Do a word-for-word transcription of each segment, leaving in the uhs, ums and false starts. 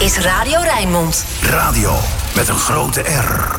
is Radio Rijnmond. Radio met een grote R.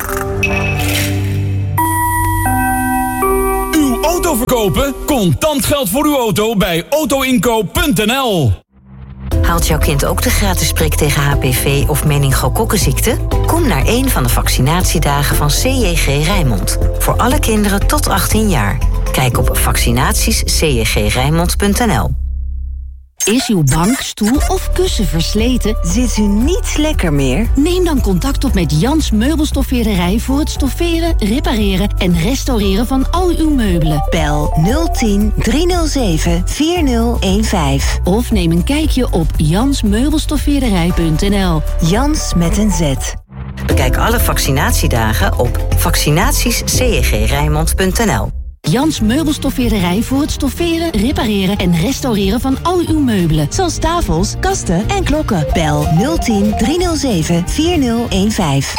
Uw auto verkopen? Contant geld voor uw auto bij autoinkoop punt n l. Haalt jouw kind ook de gratis prik tegen H P V of meningokokkenziekte? Kom naar een van de vaccinatiedagen van C J G Rijnmond. Voor alle kinderen tot achttien jaar. Kijk op vaccinaties c j g rijnmond punt n l. Is uw bank, stoel of kussen versleten? Zit u niet lekker meer? Neem dan contact op met Jans Meubelstoffeerderij voor het stofferen, repareren en restaureren van al uw meubelen. Bel nul tien driehonderdzeven veertig vijftien. Of neem een kijkje op jans meubelstoffeerderij punt n l. Jans met een Z. Bekijk alle vaccinatiedagen op vaccinaties c j g rijnmond punt n l. Jans Meubelstoffeerderij voor het stofferen, repareren en restaureren van al uw meubelen. Zoals tafels, kasten en klokken. Bel nul tien driehonderdzeven veertig vijftien.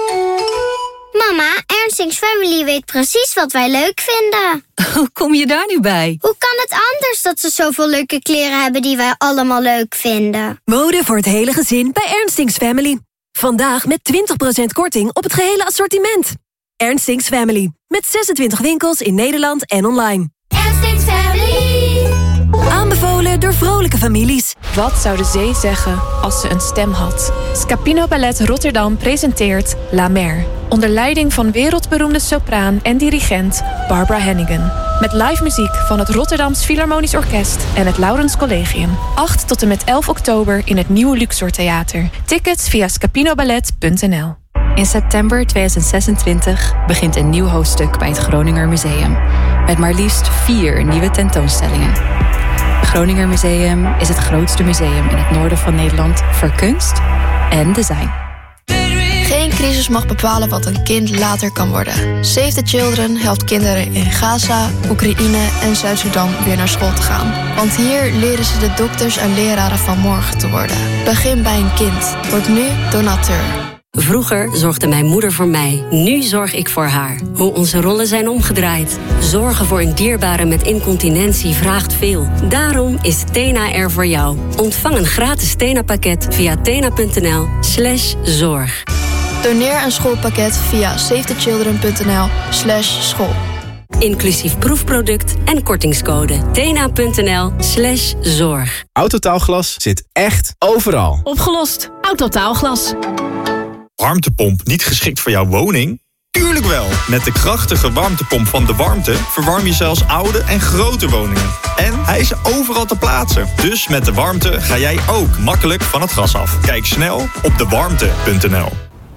Mama, Ernstings Family weet precies wat wij leuk vinden. Hoe kom je daar nu bij? Hoe kan het anders dat ze zoveel leuke kleren hebben die wij allemaal leuk vinden? Mode voor het hele gezin bij Ernstings Family. Vandaag met twintig procent korting op het gehele assortiment. Ernstings Family. Met zesentwintig winkels in Nederland en online. Ernstings Family. Aanbevolen door vrolijke families. Wat zou de zee zeggen als ze een stem had? Scapino Ballet Rotterdam presenteert La Mer. Onder leiding van wereldberoemde sopraan en dirigent Barbara Hannigan. Met live muziek van het Rotterdams Philharmonisch Orkest en het Laurens Collegium. acht tot en met elf oktober in het Nieuwe Luxor Theater. Tickets via scapinoballet punt n l. In september tweeduizend zesentwintig begint een nieuw hoofdstuk bij het Groninger Museum. Met maar liefst vier nieuwe tentoonstellingen. Het Groninger Museum is het grootste museum in het noorden van Nederland voor kunst en design. Geen crisis mag bepalen wat een kind later kan worden. Save the Children helpt kinderen in Gaza, Oekraïne en Zuid-Sudan weer naar school te gaan. Want hier leren ze de dokters en leraren van morgen te worden. Begin bij een kind. Word nu donateur. Vroeger zorgde mijn moeder voor mij. Nu zorg ik voor haar. Hoe onze rollen zijn omgedraaid. Zorgen voor een dierbare met incontinentie vraagt veel. Daarom is Tena er voor jou. Ontvang een gratis Tena-pakket via tena punt n l slash zorg. Doneer een schoolpakket via savethechildren punt n l slash school. Inclusief proefproduct en kortingscode. tena punt n l slash zorg. Autotaalglas zit echt overal. Opgelost. Autotaalglas. Warmtepomp niet geschikt voor jouw woning? Tuurlijk wel! Met de krachtige warmtepomp van De Warmte verwarm je zelfs oude en grote woningen. En hij is overal te plaatsen. Dus met De Warmte ga jij ook makkelijk van het gas af. Kijk snel op de warmte punt n l.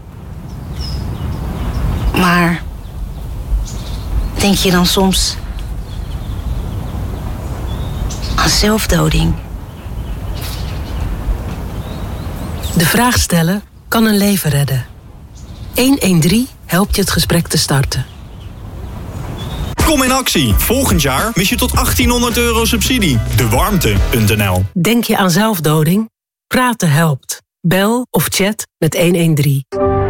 Maar denk je dan soms aan zelfdoding? De vraag stellen kan een leven redden. honderddertien helpt je het gesprek te starten. Kom in actie. Volgend jaar mis je tot achttienhonderd euro subsidie. de warmte punt n l. Denk je aan zelfdoding? Praten helpt. Bel of chat met honderddertien.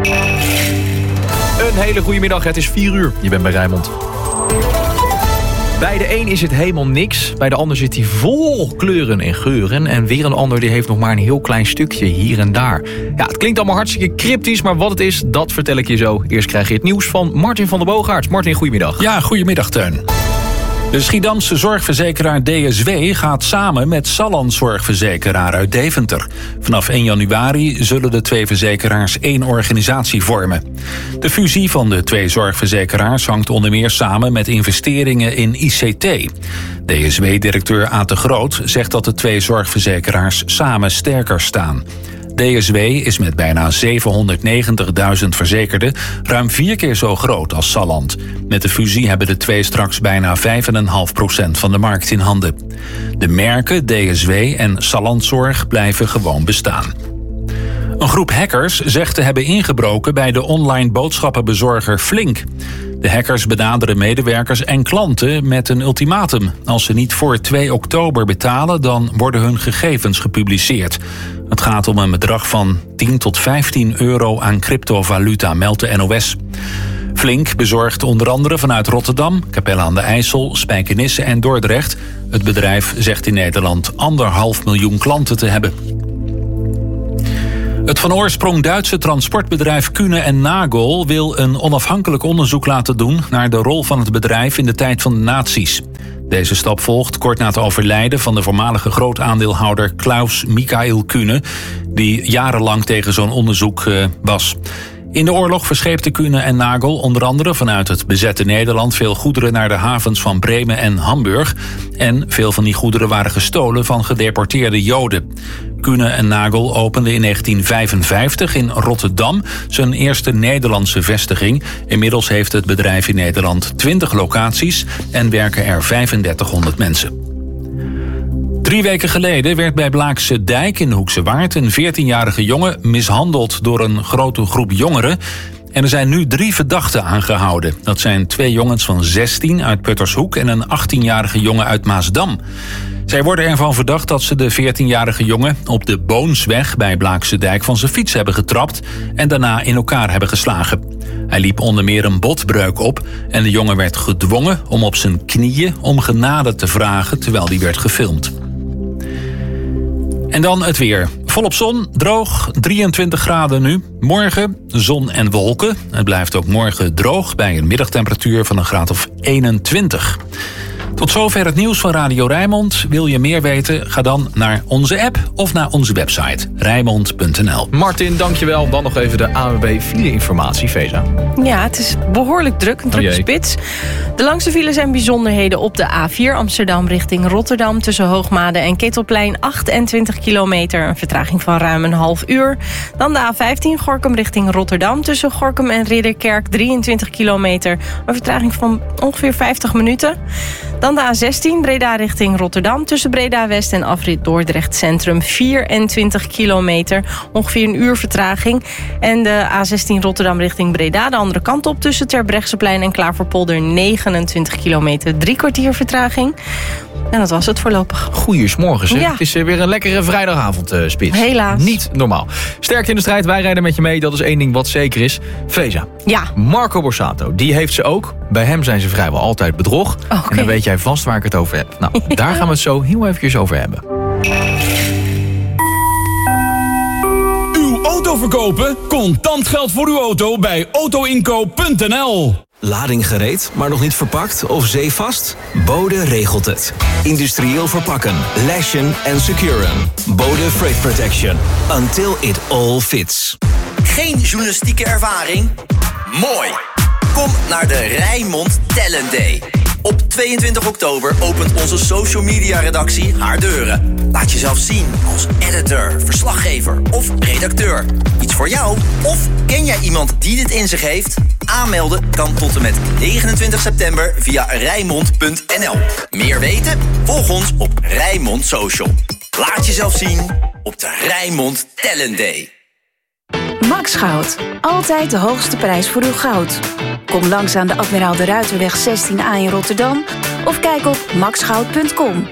Een hele goede middag, het is vier uur. Je bent bij Rijnmond. Bij de een is het helemaal niks. Bij de ander zit hij vol kleuren en geuren. En weer een ander die heeft nog maar een heel klein stukje hier en daar. Ja, het klinkt allemaal hartstikke cryptisch, maar wat het is, dat vertel ik je zo. Eerst krijg je het nieuws van Martin van der Boogaard. Martin, goedemiddag. Ja, goedemiddag Teun. De Schiedamse zorgverzekeraar D S W gaat samen met Salland Zorgverzekeraar uit Deventer. Vanaf één januari zullen de twee verzekeraars één organisatie vormen. De fusie van de twee zorgverzekeraars hangt onder meer samen met investeringen in I C T. D S W-directeur Aad de Groot zegt dat de twee zorgverzekeraars samen sterker staan. D S W is met bijna zevenhonderdnegentigduizend verzekerden ruim vier keer zo groot als Salland. Met de fusie hebben de twee straks bijna vijf komma vijf procent van de markt in handen. De merken D S W en Sallandzorg blijven gewoon bestaan. Een groep hackers zegt te hebben ingebroken bij de online boodschappenbezorger Flink. De hackers benaderen medewerkers en klanten met een ultimatum. Als ze niet voor twee oktober betalen, dan worden hun gegevens gepubliceerd. Het gaat om een bedrag van tien tot vijftien euro aan cryptovaluta, meldt de N O S. Flink bezorgt onder andere vanuit Rotterdam, Capelle aan de IJssel, Spijkenisse en Dordrecht. Het bedrijf zegt in Nederland anderhalf miljoen klanten te hebben. Het van oorsprong Duitse transportbedrijf Kühne en Nagel wil een onafhankelijk onderzoek laten doen naar de rol van het bedrijf in de tijd van de nazi's. Deze stap volgt kort na het overlijden van de voormalige grootaandeelhouder Klaus Michael Kühne, die jarenlang tegen zo'n onderzoek uh, was. In de oorlog verscheepte Kühne en Nagel onder andere vanuit het bezette Nederland veel goederen naar de havens van Bremen en Hamburg. En veel van die goederen waren gestolen van gedeporteerde Joden. Kühne en Nagel opende in negentien vijfenvijftig in Rotterdam zijn eerste Nederlandse vestiging. Inmiddels heeft het bedrijf in Nederland twintig locaties en werken er vijfendertighonderd mensen. Drie weken geleden werd bij Blaakse Dijk in de Hoekse Waard een veertienjarige jongen mishandeld door een grote groep jongeren. En er zijn nu drie verdachten aangehouden. Dat zijn twee jongens van zestien uit Puttershoek en een achttienjarige jongen uit Maasdam. Zij worden ervan verdacht dat ze de veertienjarige jongen op de Boonsweg bij Blaakse Dijk van zijn fiets hebben getrapt en daarna in elkaar hebben geslagen. Hij liep onder meer een botbreuk op en de jongen werd gedwongen om op zijn knieën om genade te vragen terwijl die werd gefilmd. En dan het weer. Volop zon, droog, drieëntwintig graden nu. Morgen zon en wolken. Het blijft ook morgen droog bij een middagtemperatuur van een graad of eenentwintig. Tot zover het nieuws van Radio Rijnmond. Wil je meer weten? Ga dan naar onze app of naar onze website rijnmond punt n l. Martin, dankjewel. Dan nog even de A N W B file-informatie, Feza. Ja, het is behoorlijk druk, een drukke oh spits. De langste files zijn bijzonderheden op de A vier Amsterdam richting Rotterdam tussen Hoogmade en Ketelplein achtentwintig kilometer, een vertraging van ruim een half uur. Dan de A vijftien Gorinchem richting Rotterdam tussen Gorinchem en Ridderkerk drieëntwintig kilometer, een vertraging van ongeveer vijftig minuten. Dan de A zestien Breda richting Rotterdam tussen Breda West en afrit Dordrecht Centrum vierentwintig kilometer, ongeveer een uur vertraging. En de A zestien Rotterdam richting Breda de andere kant op tussen Terbrechtseplein en Klaverpolder negenentwintig kilometer, drie kwartier vertraging. En dat was het voorlopig. Goeiemorgen, zeg. Ja. Het is weer een lekkere vrijdagavond, uh, spits. Helaas. Niet normaal. Sterkte in de strijd, wij rijden met je mee. Dat is één ding wat zeker is. Feza. Ja. Marco Borsato, die heeft ze ook. Bij hem zijn ze vrijwel altijd bedrog. Okay. En dan weet jij vast waar ik het over heb. Nou, ja. Daar gaan we het zo heel eventjes over hebben. Uw auto verkopen? Contant geld voor uw auto bij auto inkoop punt n l. Lading gereed, maar nog niet verpakt of zeevast? Bode regelt het. Industrieel verpakken, lashen en securen. Bode Freight Protection. Until it all fits. Geen journalistieke ervaring? Mooi! Kom naar de Rijnmond Talent Day. Op tweeëntwintig oktober opent onze social media redactie haar deuren. Laat jezelf zien als editor, verslaggever of redacteur. Iets voor jou? Of ken jij iemand die dit in zich heeft? Aanmelden kan tot en met negenentwintig september via rijnmond punt n l. Meer weten? Volg ons op Rijnmond Social. Laat jezelf zien op de Rijnmond Talent Day. Max Goud. Altijd de hoogste prijs voor uw goud. Kom langs aan de Admiraal de Ruiterweg zestien A in Rotterdam of kijk op max goud punt com.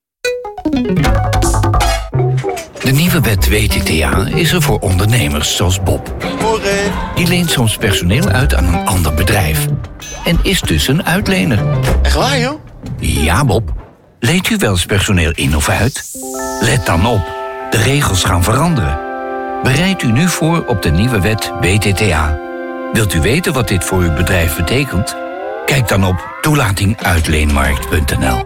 De nieuwe wet W T T A is er voor ondernemers zoals Bob. Die leent soms personeel uit aan een ander bedrijf. En is dus een uitlener. Echt waar, joh? Ja, Bob. Leent u wel eens personeel in of uit? Let dan op. De regels gaan veranderen. Bereid u nu voor op de nieuwe wet W T T A. Wilt u weten wat dit voor uw bedrijf betekent? Kijk dan op toelating uitleenmarkt punt n l.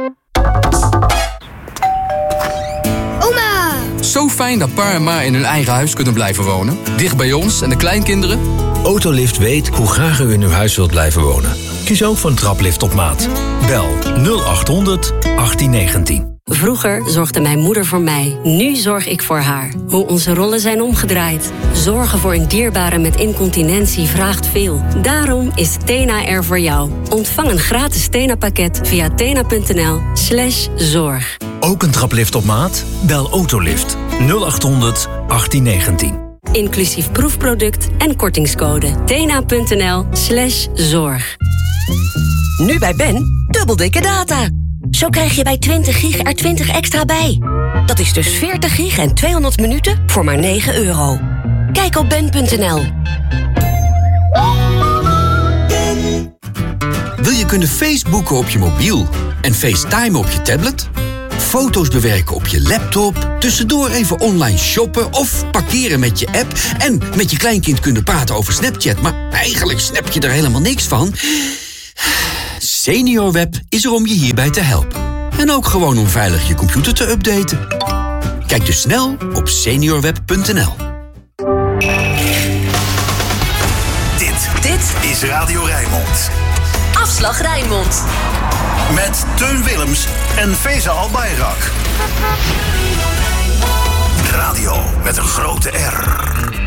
Oma! Zo fijn dat pa en ma in hun eigen huis kunnen blijven wonen. Dicht bij ons en de kleinkinderen. Autolift weet hoe graag u in uw huis wilt blijven wonen. Kies ook voor een traplift op maat. Bel nul achthonderd achttien negentien. Vroeger zorgde mijn moeder voor mij. Nu zorg ik voor haar. Hoe onze rollen zijn omgedraaid. Zorgen voor een dierbare met incontinentie vraagt veel. Daarom is Tena er voor jou. Ontvang een gratis Tena-pakket via tena punt n l slash zorg. Ook een traplift op maat? Bel Autolift nul achthonderd achttien negentien. Inclusief proefproduct en kortingscode. tena punt n l slash zorg. Nu bij Ben, dubbel dikke data. Zo krijg je bij twintig gig er twintig extra bij. Dat is dus veertig gig en tweehonderd minuten voor maar negen euro. Kijk op ben punt n l. Wil je kunnen Facebooken op je mobiel en FaceTime op je tablet? foto's bewerken op je laptop, tussendoor even online shoppen of parkeren met je app en met je kleinkind kunnen praten over Snapchat, maar eigenlijk snap je er helemaal niks van? SeniorWeb is er om je hierbij te helpen. En ook gewoon om veilig je computer te updaten. Kijk dus snel op seniorweb punt n l. Dit, dit is Radio Rijnmond. Afslag Rijnmond. Met Teun Willems en Feza Albayrak. Radio met een grote R.